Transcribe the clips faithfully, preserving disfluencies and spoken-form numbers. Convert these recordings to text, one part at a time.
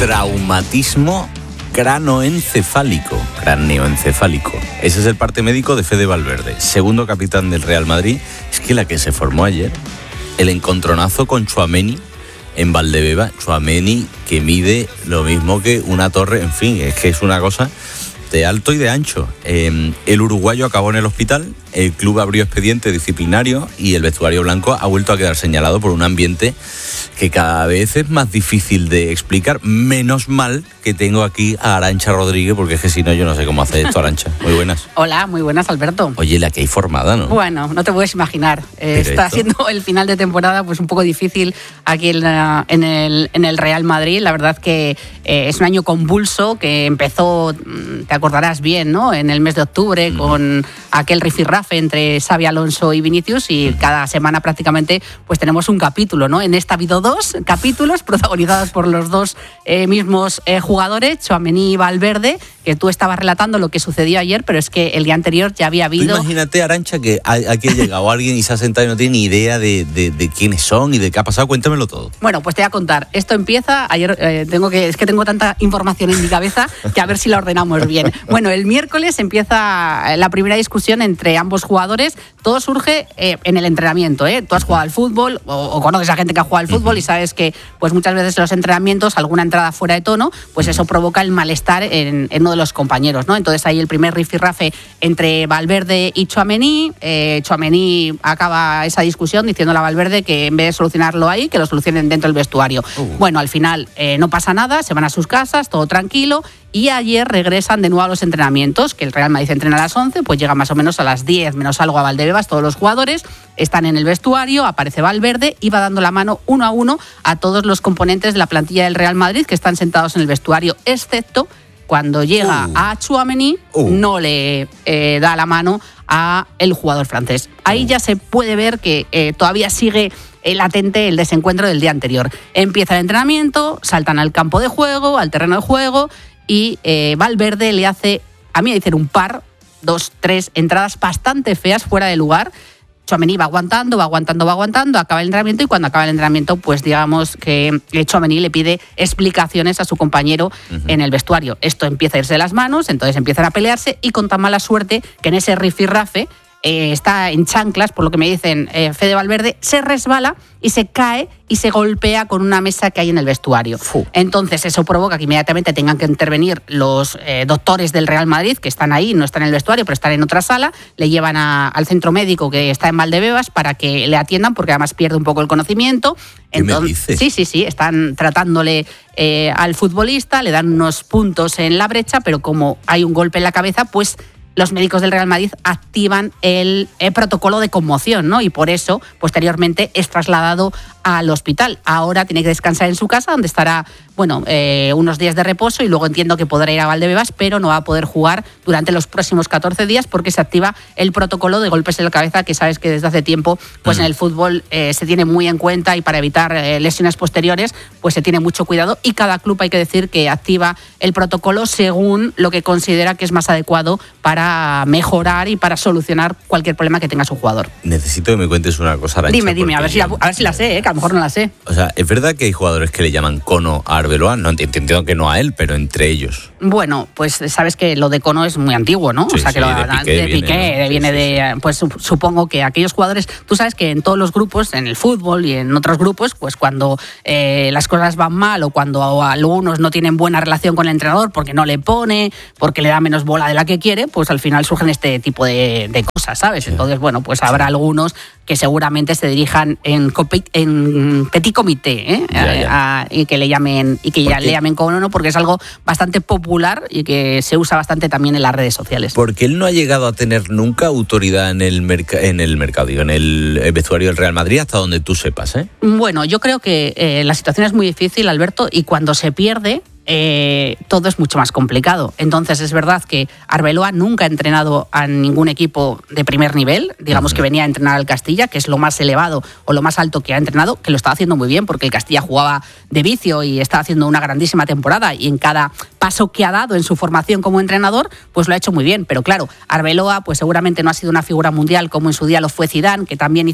traumatismo cranoencefálico. Craneoencefálico. Ese es el parte médico de Fede Valverde, segundo capitán del Real Madrid. Es que la que se formó ayer, el encontronazo con Tchouaméni en Valdebebas. Tchouaméni que mide lo mismo que una torre, en fin, es que es una cosa de alto y de ancho. Eh, el uruguayo acabó en el hospital, el club abrió expediente disciplinario y el vestuario blanco ha vuelto a quedar señalado por un ambiente que cada vez es más difícil de explicar. Menos mal que tengo aquí a Arantxa Rodríguez, porque es que si no yo no sé cómo hacer esto. Arantxa, muy buenas. Hola, muy buenas, Alberto. Oye, la que hay formada, ¿no? Bueno, no te puedes imaginar. Eh, está esto? siendo el final de temporada pues un poco difícil aquí en, la, en, el, en el Real Madrid. La verdad que eh, es un año convulso que empezó, te acordarás bien, ¿no? En el mes de octubre mm. con aquel rifirrafe entre Xabi Alonso y Vinicius, y mm. cada semana prácticamente pues tenemos un capítulo, ¿no? En esta ha habido dos capítulos protagonizados por los dos eh, mismos eh, jugadores, Tchouaméni y Valverde, que tú estabas relatando lo que sucedió ayer, pero es que el día anterior ya había habido... Tú imagínate, Arantxa, que aquí ha llegado alguien y se ha sentado y no tiene ni idea de, de, de quiénes son y de qué ha pasado. Cuéntamelo todo. Bueno, pues te voy a contar. Esto empieza, ayer eh, tengo que, es que tengo tanta información en mi cabeza que a ver si la ordenamos bien. Bueno, el miércoles empieza la primera discusión entre ambos jugadores. Todo surge eh, en el entrenamiento, ¿eh? Tú has jugado al fútbol o, o conoces a gente que ha jugado al fútbol uh-huh. y sabes que pues muchas veces en los entrenamientos alguna entrada fuera de tono, pues eso provoca el malestar en, en uno de los compañeros, ¿no? Entonces ahí el primer rifirrafe entre Valverde y Tchouaméni. Eh, Tchouaméni acaba esa discusión diciéndole a Valverde que en vez de solucionarlo ahí, que lo solucionen dentro del vestuario. Uh. Bueno, al final eh, no pasa nada, se van a sus casas, todo tranquilo. Y ayer regresan de nuevo a los entrenamientos, que el Real Madrid entrena a las once, pues llega más o menos a las diez menos algo a Valdebebas. Todos los jugadores están en el vestuario, aparece Valverde y va dando la mano uno a uno a todos los componentes de la plantilla del Real Madrid que están sentados en el vestuario, excepto cuando llega uh. a Tchouaméni, uh. no le eh, da la mano a el jugador francés. Ahí uh. ya se puede ver que eh, todavía sigue el latente el desencuentro del día anterior. Empieza el entrenamiento, saltan al campo de juego, al terreno de juego, y eh, Valverde le hace, a mí me dicen un par, dos, tres entradas bastante feas fuera de lugar. Tchouaméni va aguantando, va aguantando, va aguantando, acaba el entrenamiento y cuando acaba el entrenamiento, pues digamos que Tchouaméni le pide explicaciones a su compañero uh-huh. en el vestuario. Esto empieza a irse de las manos, entonces empiezan a pelearse y con tan mala suerte que en ese rifirrafe eh, está en chanclas, por lo que me dicen eh, Fede Valverde, se resbala y se cae y se golpea con una mesa que hay en el vestuario. Fu. Entonces eso provoca que inmediatamente tengan que intervenir los eh, doctores del Real Madrid, que están ahí, no están en el vestuario, pero están en otra sala, le llevan a, al centro médico que está en Valdebebas para que le atiendan, porque además pierde un poco el conocimiento. ¿Qué Entonces, me dices? Sí, sí, sí, están tratándole eh, al futbolista, le dan unos puntos en la brecha, pero como hay un golpe en la cabeza, pues los médicos del Real Madrid activan el, el protocolo de conmoción, ¿no? Y por eso, posteriormente, es trasladado al hospital. Ahora tiene que descansar en su casa, donde estará, bueno, eh, unos días de reposo y luego entiendo que podrá ir a Valdebebas, pero no va a poder jugar durante los próximos catorce días porque se activa el protocolo de golpes en la cabeza, que sabes que desde hace tiempo, pues mm. en el fútbol eh, se tiene muy en cuenta y para evitar eh, lesiones posteriores, pues se tiene mucho cuidado y cada club, hay que decir, que activa el protocolo según lo que considera que es más adecuado para mejorar y para solucionar cualquier problema que tenga su jugador. Necesito que me cuentes una cosa, Arantxa. Dime, dime, a ver, si la, a ver si la sé, ¿eh? Que a lo mejor no la sé. O sea, ¿es verdad que hay jugadores que le llaman cono a Arbeloa? No entiendo que no a él, pero entre ellos. Bueno, pues sabes que lo de cono es muy antiguo, ¿no? Sí, o sea, sí, que lo de Piqué, de Piqué viene, ¿no? viene sí, de, sí. pues supongo que aquellos jugadores, tú sabes que en todos los grupos, en el fútbol y en otros grupos, pues cuando eh, las cosas van mal o cuando algunos no tienen buena relación con el entrenador porque no le pone, porque le da menos bola de la que quiere, pues al final surgen este tipo de, de cosas, ¿sabes? Sí. Entonces, bueno, pues habrá sí. algunos que seguramente se dirijan en, en petit comité, ¿eh? Ya, ya. A, a, y que le llamen y que ya le llamen cono, porque es algo bastante popular y que se usa bastante también en las redes sociales. Porque él no ha llegado a tener nunca autoridad en el merc- en el mercado, digo, en el vestuario del Real Madrid, hasta donde tú sepas, ¿eh? Bueno, yo creo que eh, la situación es muy difícil, Alberto, y cuando se pierde Eh, todo es mucho más complicado. Entonces es verdad que Arbeloa nunca ha entrenado a ningún equipo de primer nivel, digamos uh-huh. que venía a entrenar al Castilla, que es lo más elevado o lo más alto que ha entrenado, que lo estaba haciendo muy bien porque el Castilla jugaba de vicio y estaba haciendo una grandísima temporada y en cada paso que ha dado en su formación como entrenador, pues lo ha hecho muy bien. Pero claro, Arbeloa pues seguramente no ha sido una figura mundial como en su día lo fue Zidane, que también hizo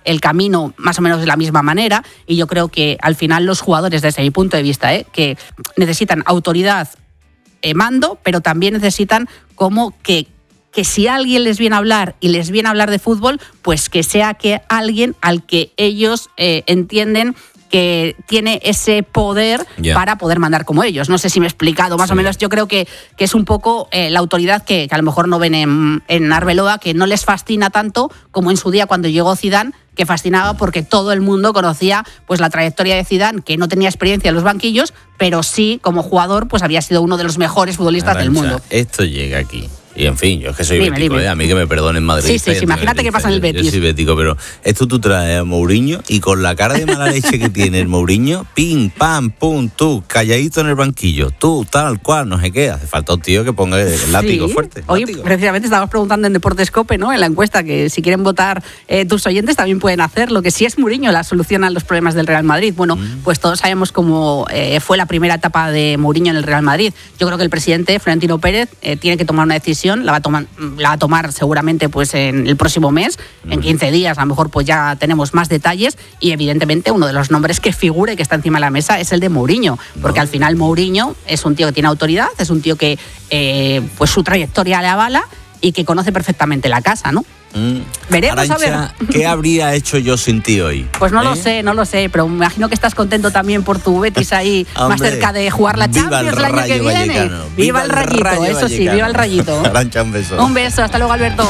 el camino más o menos de la misma manera, y yo creo que al final los jugadores, desde mi punto de vista, ¿eh? que necesitan autoridad, eh, mando, pero también necesitan como que que si alguien les viene a hablar y les viene a hablar de fútbol, pues que sea que alguien al que ellos eh, entienden que tiene ese poder yeah. para poder mandar como ellos. No sé si me he explicado, más sí. o menos yo creo que, que es un poco eh, la autoridad que, que a lo mejor no ven en, en Arbeloa, que no les fascina tanto como en su día cuando llegó Zidane, que fascinaba porque todo el mundo conocía pues la trayectoria de Zidane, que no tenía experiencia en los banquillos, pero sí, como jugador, pues había sido uno de los mejores futbolistas Arantxa, del mundo. Esto llega aquí. Y en fin, yo es que soy dime, bético, dime. ¿eh? A mí que me perdonen Madrid. Sí, sí, sí, imagínate que pasa en el Betis. Yo soy bético, pero esto tú traes a Mourinho y con la cara de mala leche que tiene el Mourinho, pim, pam, pum, tú, calladito en el banquillo, tú, tal cual, no sé qué. Hace falta un tío que ponga el látigo sí. fuerte. Hoy, látigo. precisamente, estábamos preguntando en Deportescope, ¿no? En la encuesta, que si quieren votar eh, tus oyentes también pueden hacerlo, que si es Mourinho la solución a los problemas del Real Madrid. Bueno, mm. pues todos sabemos cómo eh, fue la primera etapa de Mourinho en el Real Madrid. Yo creo que el presidente, Florentino Pérez, eh, tiene que tomar una decisión, la va a tomar la va a tomar seguramente pues en el próximo mes, en quince días a lo mejor pues ya tenemos más detalles, y evidentemente uno de los nombres que figura y que está encima de la mesa es el de Mourinho, porque no. al final Mourinho es un tío que tiene autoridad, es un tío que eh, pues su trayectoria le avala y que conoce perfectamente la casa, ¿no? Mm. Veremos. Arantxa, a ver. ¿Qué habría hecho yo sin ti hoy? Pues no ¿Eh? lo sé, no lo sé, pero me imagino que estás contento también por tu Betis ahí más cerca de jugar la Champions el año que viene. Viva, viva el Rayito, Rayo eso sí, Vallecano. viva el Rayito. Arantxa, un beso. Un beso, hasta luego, Alberto.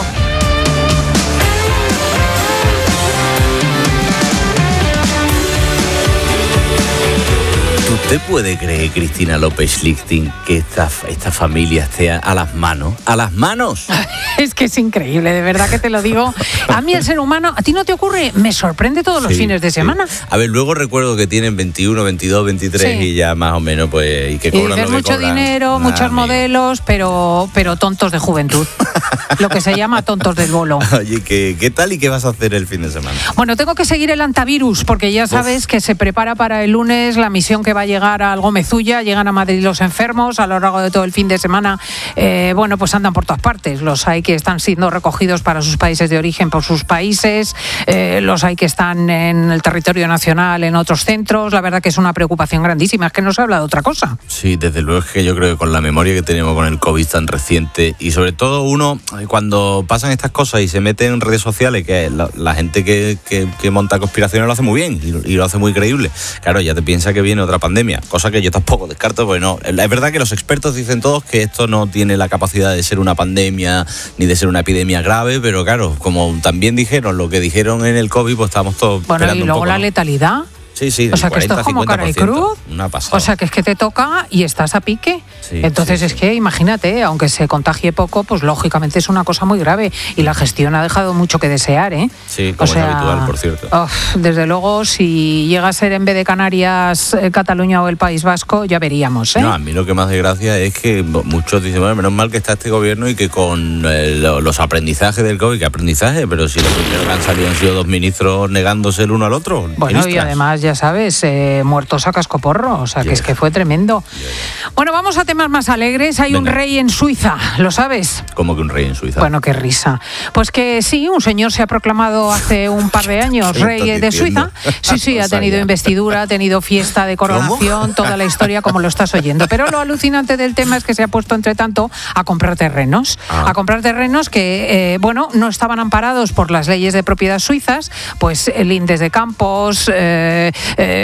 ¿Usted puede creer, Cristina López Lichting, que esta, esta familia esté a, a las manos? ¡A las manos! Es que es increíble, de verdad que te lo digo. A mí el ser humano, ¿a ti no te ocurre? Me sorprende todos los sí, fines de sí. semana. A ver, luego recuerdo que tienen veintiuno, veintidós, veintitrés sí. y ya más o menos, pues, y que cobran y dices, lo que mucho cobran. dinero, Ah, muchos amigo. modelos, pero, pero tontos de juventud. Lo que se llama tontos del bolo. Oye, ¿qué, ¿qué tal y qué vas a hacer el fin de semana? Bueno, tengo que seguir el antivirus, porque ya sabes Uf. que se prepara para el lunes la misión que va a llegar al Gómezulla. Llegan a Madrid los enfermos a lo largo de todo el fin de semana. Eh, bueno, pues andan por todas partes. Los hay que están siendo recogidos para sus países de origen por sus países. Eh, los hay que están en el territorio nacional, en otros centros. La verdad que es una preocupación grandísima. Es que no se habla de otra cosa. Sí, desde luego es que yo creo que con la memoria que tenemos con el COVID tan reciente, y sobre todo uno, cuando pasan estas cosas y se mete en redes sociales, que la, la gente que, que, que monta conspiraciones lo hace muy bien y, y lo hace muy creíble. Claro, ya te piensa que viene otra pandemia, cosa que yo tampoco descarto, porque no. Es verdad que los expertos dicen todos que esto no tiene la capacidad de ser una pandemia ni de ser una epidemia grave, pero claro, como también dijeron lo que dijeron en el COVID, pues estamos todos bueno, esperando y luego un poco, la ¿no? letalidad. Sí, sí, o sea, que cuarenta, esto es como cara y cruz. Una pasada. O sea, que es que te toca y estás a pique. Sí, Entonces sí, es sí. que, imagínate, aunque se contagie poco, pues lógicamente es una cosa muy grave. Y la gestión ha dejado mucho que desear, ¿eh? Sí, como o sea, es habitual, por cierto. Oh, desde luego, si llega a ser en vez de Canarias, eh, Cataluña o el País Vasco, ya veríamos, ¿eh? No, a mí lo que más de gracia es que muchos dicen, bueno, menos mal que está este gobierno y que con eh, los aprendizajes del COVID, ¿qué aprendizaje? Pero si lo primero que han salido han sido dos ministros negándose el uno al otro. Bueno, ministras. y además, ya sabes, eh, muertos a cascoporro, o sea, que Yeah. es que fue tremendo. Yeah. Bueno, vamos a temas más alegres. Hay un Venga. rey en Suiza, ¿lo sabes? ¿Cómo que un rey en Suiza? Bueno, qué risa. Pues que sí, un señor se ha proclamado hace un par de años ¿Qué rey estás de diciendo? Suiza. Sí, sí, No ha tenido sabía. investidura, ha tenido fiesta de coronación, toda la historia como lo estás oyendo. Pero lo alucinante del tema es que se ha puesto, entre tanto, a comprar terrenos. Ah. A comprar terrenos que, eh, bueno, no estaban amparados por las leyes de propiedad suizas, pues eh, lindes de campos, eh,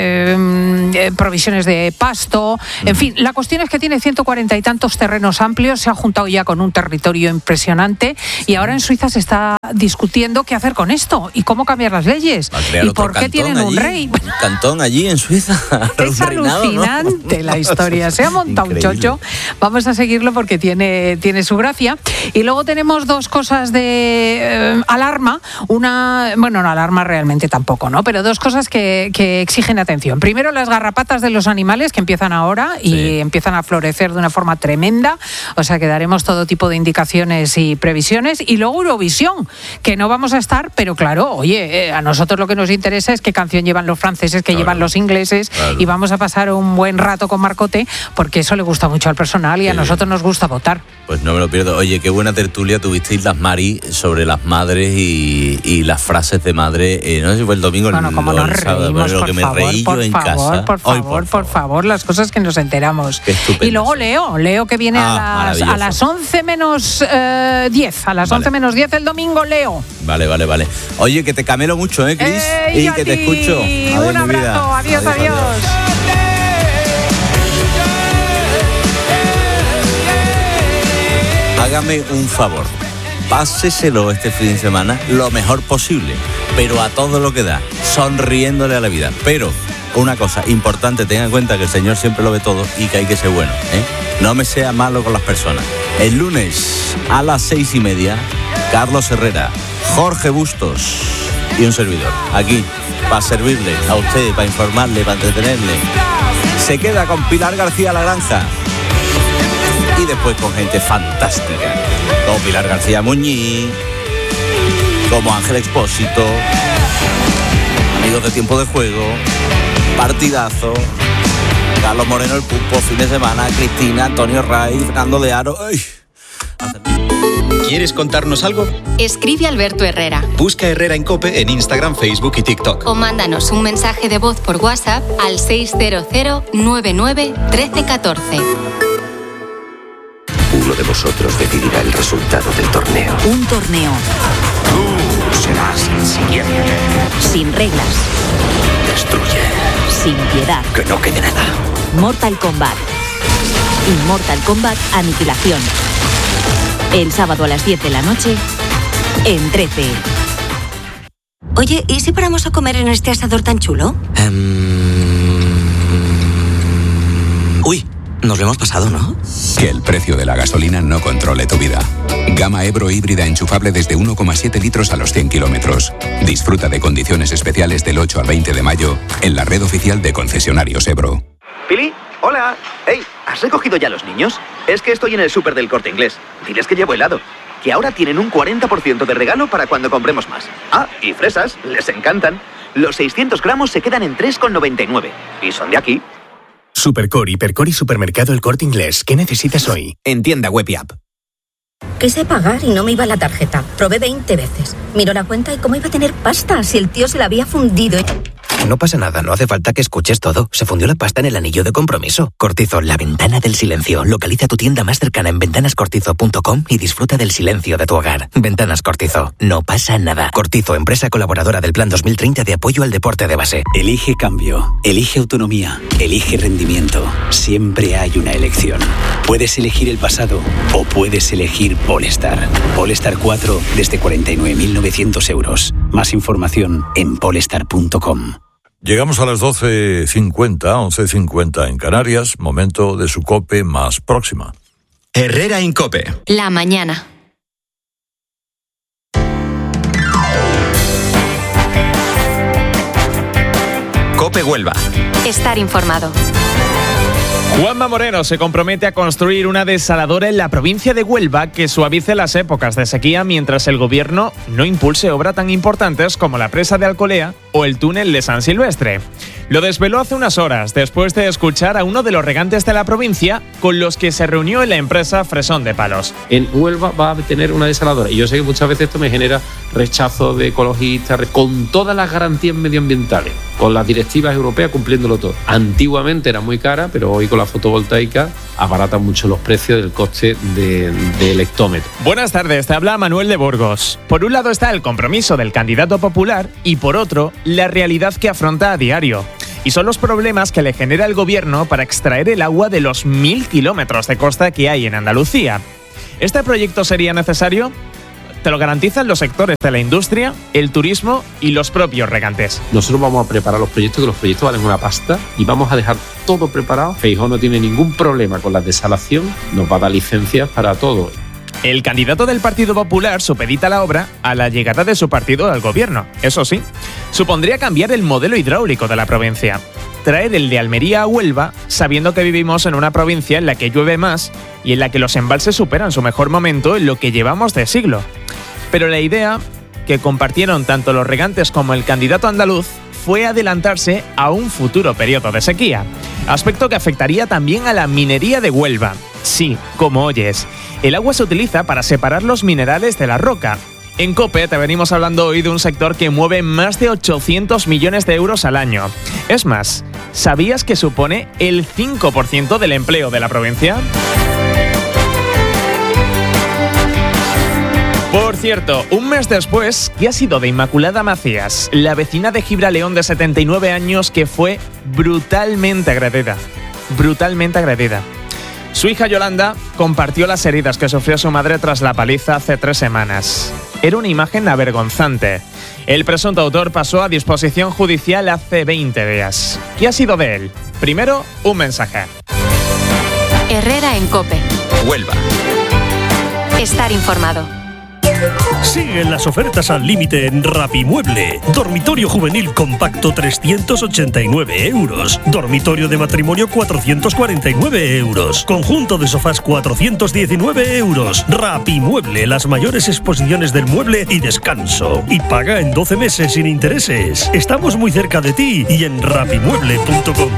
eh, eh, provisiones de pasto, en fin, la cuestión es que tiene ciento cuarenta y tantos terrenos amplios, se ha juntado ya con un territorio impresionante y ahora en Suiza se está discutiendo qué hacer con esto y cómo cambiar las leyes Va a crear y otro por qué cantón tienen un allí, rey. Un cantón allí en Suiza. Es Un reinado, ¿no? alucinante la historia. Se ha montado Increíble. un chocho. Vamos a seguirlo porque tiene, tiene su gracia. Y luego tenemos dos cosas de eh, alarma. Una, bueno, no alarma realmente tampoco, ¿no? Pero dos cosas que, que que exigen atención. Primero las garrapatas de los animales, que empiezan ahora y sí. empiezan a florecer de una forma tremenda, o sea que daremos todo tipo de indicaciones y previsiones. Y luego Eurovisión, que no vamos a estar, pero claro, oye, eh, a nosotros lo que nos interesa es qué canción llevan los franceses, qué claro. llevan los ingleses, claro. y vamos a pasar un buen rato con Marcote, porque eso le gusta mucho al personal y sí. a nosotros nos gusta votar. Pues no me lo pierdo. Oye, qué buena tertulia tuvisteis las Mari sobre las madres y, y las frases de madre. Eh, no sé si fue el domingo bueno, el, como nos sábado, reímos, lo por que me favor, reí por yo en favor, casa. Por favor, Hoy, por, por favor. favor, por favor, las cosas que nos enteramos. Qué estupendo. Y luego Leo, Leo que viene ah, a, las, a las once menos diez, a las vale. once menos diez el domingo, Leo. Vale, vale, vale. Oye, que te camelo mucho, ¿eh, Cris? ¡Ey, y que te escucho. Adiós, un abrazo, adiós, adiós. adiós. adiós. Hágame un favor, páseselo este fin de semana lo mejor posible, pero a todo lo que da, sonriéndole a la vida. Pero una cosa importante, tenga en cuenta que el Señor siempre lo ve todo y que hay que ser bueno, ¿eh? No me sea malo con las personas. El lunes a las seis y media, Carlos Herrera, Jorge Bustos y un servidor, aquí, para servirle a usted, para informarle, para entretenerle. Se queda con Pilar García La Granja. Y después con gente fantástica, como Pilar García Muñiz, como Ángel Expósito, amigos de Tiempo de Juego, partidazo, Carlos Moreno el Pulpo, fin de semana, Cristina, Antonio Ray, Fernando de Aro. ¡Ay! ¿Quieres contarnos algo? Escribe a Alberto Herrera. Busca Herrera en COPE en Instagram, Facebook y TikTok. O mándanos un mensaje de voz por WhatsApp al seis cero cero nueve nueve uno tres uno cuatro. Uno de vosotros decidirá el resultado del torneo. Un torneo. Tú serás el siguiente. Sin reglas. Destruye. Sin piedad. Que no quede nada. Mortal Kombat. Immortal Kombat Aniquilación. El sábado a las diez de la noche en trece. Oye, ¿y si paramos a comer en este asador tan chulo? Um... Uy. Nos lo hemos pasado, ¿no? Que el precio de la gasolina no controle tu vida. Gama Ebro híbrida enchufable desde uno coma siete litros a los cien kilómetros. Disfruta de condiciones especiales del ocho al veinte de mayo en la red oficial de concesionarios Ebro. Pili, hola. Hey, ¿has recogido ya los niños? Es que estoy en el súper del Corte Inglés. Diles que llevo helado. Que ahora tienen un cuarenta por ciento de regalo para cuando compremos más. Ah, y fresas, les encantan. Los seiscientos gramos se quedan en tres con noventa y nueve. Y son de aquí. Supercore, Hipercore y Supermercado El Corte Inglés. ¿Qué necesitas hoy? En tienda web y app. Quise pagar y no me iba la tarjeta. Probé veinte veces. Miró la cuenta y cómo iba a tener pasta si el tío se la había fundido. No pasa nada, no hace falta que escuches todo. Se fundió la pasta en el anillo de compromiso. Cortizo, la ventana del silencio. Localiza tu tienda más cercana en ventanas cortizo punto com y disfruta del silencio de tu hogar. Ventanas Cortizo, no pasa nada. Cortizo, empresa colaboradora del Plan dos mil treinta de apoyo al deporte de base. Elige cambio, elige autonomía, elige rendimiento. Siempre hay una elección. Puedes elegir el pasado o puedes elegir Polestar. Polestar cuatro desde cuarenta y nueve mil novecientos euros. Más información en polestar punto com. Llegamos a las doce cincuenta, once cincuenta en Canarias, momento de su COPE más próxima. Herrera en COPE. La mañana. COPE Huelva. Estar informado. Juanma Moreno se compromete a construir una desaladora en la provincia de Huelva que suavice las épocas de sequía mientras el gobierno no impulse obras tan importantes como la presa de Alcolea o el túnel de San Silvestre. Lo desveló hace unas horas después de escuchar a uno de los regantes de la provincia con los que se reunió en la empresa Fresón de Palos. En Huelva va a tener una desaladora y yo sé que muchas veces esto me genera rechazo de ecologistas con todas las garantías medioambientales, con las directivas europeas cumpliéndolo todo. Antiguamente era muy cara, pero hoy con la fotovoltaica abaratan mucho los precios del coste de, del hectómetro. Buenas tardes, te habla Manuel de Burgos. Por un lado está el compromiso del candidato popular y por otro, la realidad que afronta a diario. Y son los problemas que le genera el gobierno para extraer el agua de los mil kilómetros de costa que hay en Andalucía. ¿Este proyecto sería necesario? Te lo garantizan los sectores de la industria, el turismo y los propios regantes. Nosotros vamos a preparar los proyectos, que los proyectos valen una pasta, y vamos a dejar todo preparado. Feijóo no tiene ningún problema con la desalación, nos va a dar licencias para todo. El candidato del Partido Popular supedita la obra a la llegada de su partido al gobierno. Eso sí, supondría cambiar el modelo hidráulico de la provincia. Traer el de Almería a Huelva, sabiendo que vivimos en una provincia en la que llueve más y en la que los embalses superan su mejor momento en lo que llevamos de siglo. Pero la idea que compartieron tanto los regantes como el candidato andaluz fue adelantarse a un futuro periodo de sequía, aspecto que afectaría también a la minería de Huelva. Sí, como oyes, el agua se utiliza para separar los minerales de la roca. En COPE te venimos hablando hoy de un sector que mueve más de ochocientos millones de euros al año. Es más, ¿sabías que supone el cinco por ciento del empleo de la provincia? Por cierto, un mes después, ¿qué ha sido de Inmaculada Macías, la vecina de Gibraleón de setenta y nueve años que fue brutalmente agredida? Brutalmente agredida. Su hija Yolanda compartió las heridas que sufrió su madre tras la paliza hace tres semanas. Era una imagen avergonzante. El presunto autor pasó a disposición judicial hace veinte días. ¿Qué ha sido de él? Primero, un mensaje. Herrera en COPE. Huelva. Estar informado. Siguen las ofertas al límite en Rapimueble. Dormitorio juvenil compacto trescientos ochenta y nueve euros. Dormitorio de matrimonio cuatrocientos cuarenta y nueve euros. Conjunto de sofás cuatrocientos diecinueve euros. Rapimueble, las mayores exposiciones del mueble y descanso. Y paga en doce meses sin intereses. Estamos muy cerca de ti y en rapimueble punto com.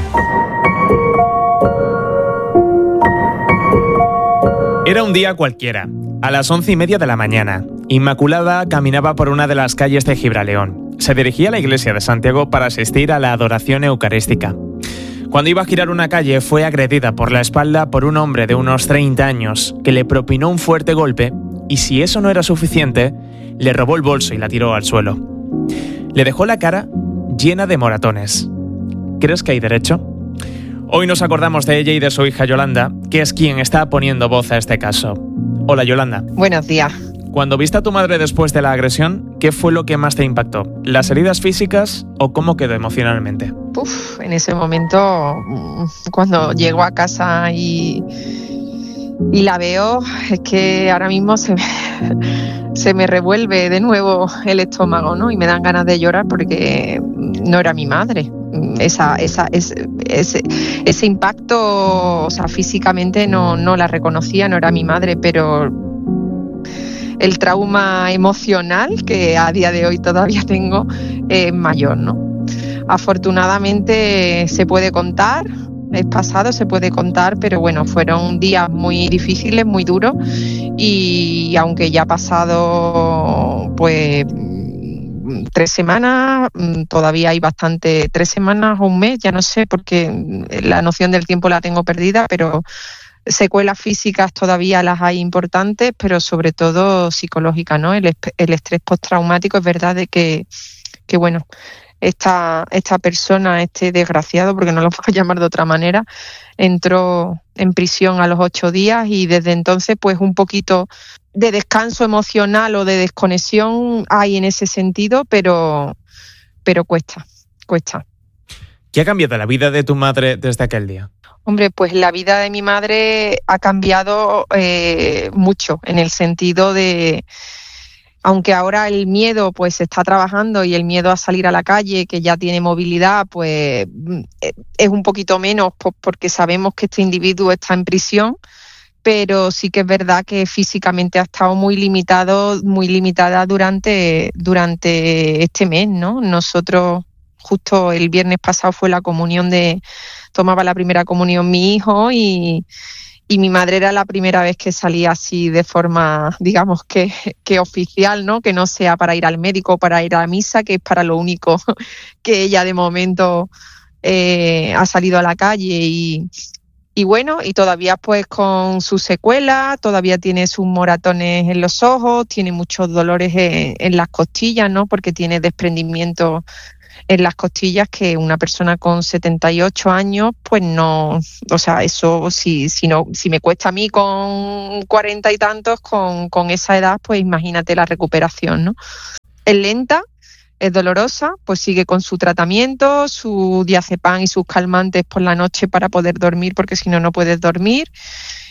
Era un día cualquiera. A las once y media de la mañana, Inmaculada caminaba por una de las calles de Gibraleón. Se dirigía a la iglesia de Santiago para asistir a la adoración eucarística. Cuando iba a girar una calle, fue agredida por la espalda por un hombre de unos treinta años que le propinó un fuerte golpe y, si eso no era suficiente, le robó el bolso y la tiró al suelo. Le dejó la cara llena de moratones. ¿Crees que hay derecho? Hoy nos acordamos de ella y de su hija Yolanda, que es quien está poniendo voz a este caso. Hola, Yolanda. Buenos días. Cuando viste a tu madre después de la agresión, ¿qué fue lo que más te impactó? ¿Las heridas físicas o cómo quedó emocionalmente? Uf, en ese momento, cuando llego a casa y, y la veo, es que ahora mismo se me, se me revuelve de nuevo el estómago, ¿no? Y me dan ganas de llorar porque no era mi madre. Esa, esa, ese, ese, ese impacto, o sea, físicamente no, no la reconocía, no era mi madre, pero el trauma emocional que a día de hoy todavía tengo es mayor, ¿no? Afortunadamente se puede contar, es pasado, se puede contar, pero bueno, fueron días muy difíciles, muy duros, y aunque ya ha pasado, pues, tres semanas, todavía hay bastante, tres semanas o un mes, ya no sé, porque la noción del tiempo la tengo perdida, pero secuelas físicas todavía las hay importantes, pero sobre todo psicológicas, ¿no? El, el estrés postraumático, es verdad de que, que bueno, esta, esta persona, este desgraciado, porque no lo puedo llamar de otra manera, entró en prisión a los ocho días y desde entonces pues un poquito de descanso emocional o de desconexión hay en ese sentido, pero, pero cuesta, cuesta. ¿Qué ha cambiado la vida de tu madre desde aquel día? Hombre, pues la vida de mi madre ha cambiado eh, mucho en el sentido de, aunque ahora el miedo pues se está trabajando y el miedo a salir a la calle, que ya tiene movilidad, pues es un poquito menos pues, porque sabemos que este individuo está en prisión, pero sí que es verdad que físicamente ha estado muy limitado, muy limitada durante, durante este mes, ¿no? Nosotros, justo el viernes pasado fue la comunión de, tomaba la primera comunión mi hijo y, y mi madre era la primera vez que salía así de forma, digamos que, que oficial, ¿no? Que no sea para ir al médico o para ir a la misa, que es para lo único que ella de momento eh, ha salido a la calle y... Y bueno, y todavía pues con sus secuelas, todavía tiene sus moratones en los ojos, tiene muchos dolores en, en las costillas, ¿no? Porque tiene desprendimiento en las costillas que una persona con setenta y ocho años, pues no, o sea, eso si, si, no, si me cuesta a mí con cuarenta y tantos, con, con esa edad, pues imagínate la recuperación, ¿no? Es lenta, es dolorosa, pues sigue con su tratamiento, su diazepam y sus calmantes por la noche para poder dormir, porque si no, no puedes dormir.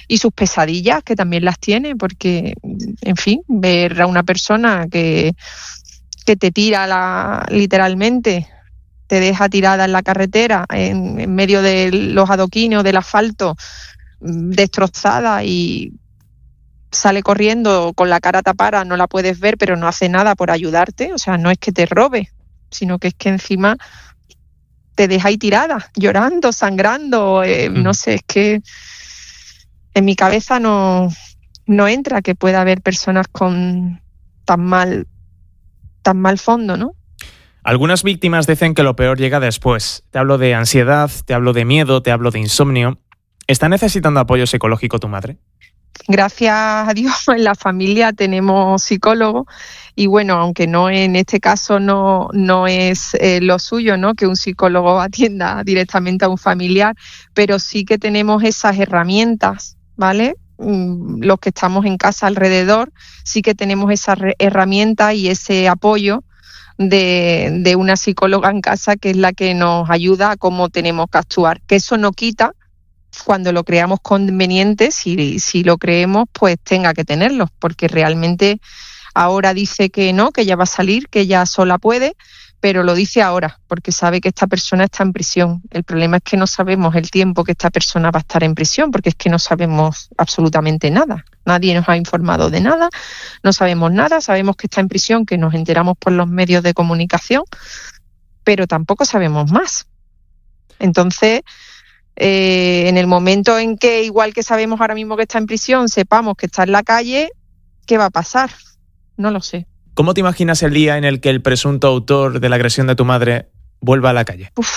y sus pesadillas, que también las tiene, porque, en fin, ver a una persona que, que te tira la, literalmente, te deja tirada en la carretera, en, en medio de los adoquines o del asfalto, destrozada, y sale corriendo con la cara tapada, no la puedes ver, pero no hace nada por ayudarte. O sea, no es que te robe, sino que es que encima te deja ahí tirada, llorando, sangrando, eh, mm. no sé, es que en mi cabeza no, no entra que pueda haber personas con tan mal, tan mal fondo, ¿no? Algunas víctimas dicen que lo peor llega después. Te hablo de ansiedad, te hablo de miedo, te hablo de insomnio. ¿Está necesitando apoyo psicológico tu madre? Gracias a Dios en la familia tenemos psicólogo y bueno, aunque no en este caso no, no es eh, lo suyo, ¿no?, que un psicólogo atienda directamente a un familiar, pero sí que tenemos esas herramientas, ¿vale? Mm, los que estamos en casa alrededor, sí que tenemos esas herramientas y ese apoyo de, de una psicóloga en casa, que es la que nos ayuda a cómo tenemos que actuar, que eso no quita cuando lo creamos conveniente, si, si lo creemos, pues tenga que tenerlo, porque realmente ahora dice que no, que ya va a salir, que ya sola puede, pero lo dice ahora, porque sabe que esta persona está en prisión. El problema es que no sabemos el tiempo que esta persona va a estar en prisión, porque es que no sabemos absolutamente nada. Nadie nos ha informado de nada, no sabemos nada, sabemos que está en prisión, que nos enteramos por los medios de comunicación, pero tampoco sabemos más. Entonces, Eh, en el momento en que, igual que sabemos ahora mismo que está en prisión, sepamos que está en la calle, ¿qué va a pasar? No lo sé. ¿Cómo te imaginas el día en el que el presunto autor de la agresión de tu madre vuelva a la calle? Uf,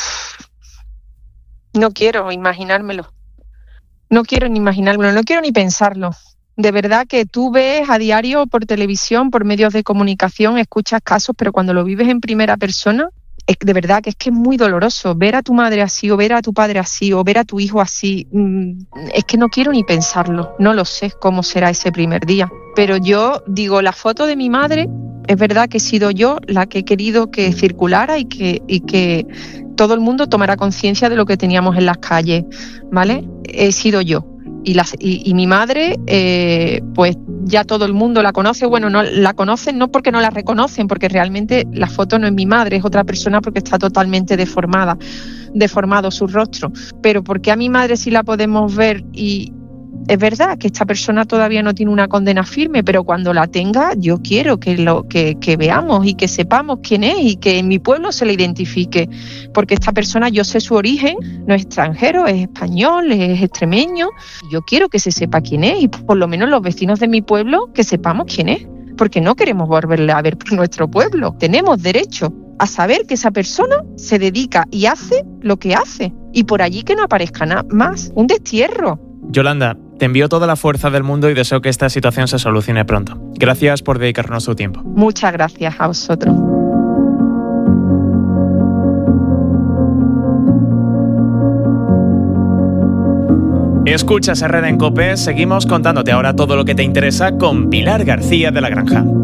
no quiero imaginármelo. No quiero ni imaginármelo, no quiero ni pensarlo. De verdad que tú ves a diario por televisión, por medios de comunicación, escuchas casos, pero cuando lo vives en primera persona, es, de verdad que es que es muy doloroso ver a tu madre así, o ver a tu padre así, o ver a tu hijo así. Es que no quiero ni pensarlo, no lo sé cómo será ese primer día. Pero yo digo, la foto de mi madre, es verdad que he sido yo la que he querido que circulara y que, y que todo el mundo tomara conciencia de lo que teníamos en las calles, ¿vale? He sido yo. Y, las, y, y mi madre, eh, pues ya todo el mundo la conoce. Bueno, no la conocen no porque no la reconocen, porque realmente la foto no es mi madre, es otra persona, porque está totalmente deformada, deformado su rostro. Pero porque a mi madre sí la podemos ver, y es verdad que esta persona todavía no tiene una condena firme, pero cuando la tenga, yo quiero que lo que, que veamos y que sepamos quién es, y que en mi pueblo se le identifique, porque esta persona, yo sé su origen, no es extranjero, es español, es extremeño, y yo quiero que se sepa quién es, y por lo menos los vecinos de mi pueblo que sepamos quién es, porque no queremos volverle a ver por nuestro pueblo. Tenemos derecho a saber que esa persona se dedica y hace lo que hace, y por allí que no aparezca nada más, un destierro. Yolanda, te envío toda la fuerza del mundo y deseo que esta situación se solucione pronto. Gracias por dedicarnos tu tiempo. Muchas gracias a vosotros. Escuchas Herrera en COPE, seguimos contándote ahora todo lo que te interesa con Pilar García de la Granja.